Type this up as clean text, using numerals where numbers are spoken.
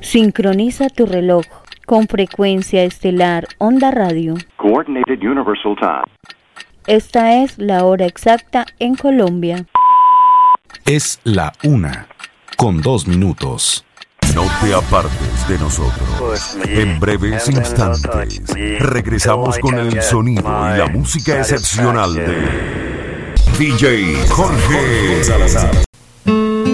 Sincroniza tu reloj con frecuencia estelar Onda Radio. Coordinated Universal Time. Esta es la hora exacta en Colombia. Es la 1:02. No te apartes de nosotros. En breves instantes regresamos con el sonido y la música excepcional de DJ Jorge Salazar.